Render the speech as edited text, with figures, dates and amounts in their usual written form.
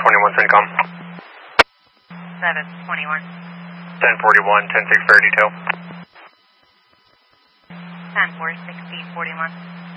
721 CENTCOM. 721. 1041, 10-6 fair detail. 10-4, 1641.